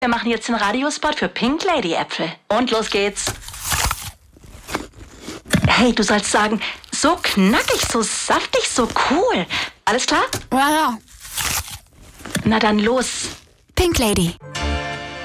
Wir machen jetzt den Radiospot für Pink Lady Äpfel. Und los geht's. Hey, du sollst sagen, so knackig, so saftig, so cool. Alles klar? Ja. Na dann los. Pink Lady.